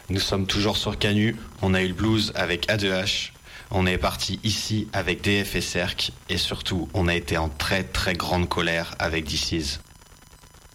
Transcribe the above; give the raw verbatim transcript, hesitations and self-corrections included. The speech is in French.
Nous sommes toujours sur Canu, on a eu le blues avec A deux H, on est parti ici avec D F et Cerc, et surtout on a été en très très grande colère avec D C's.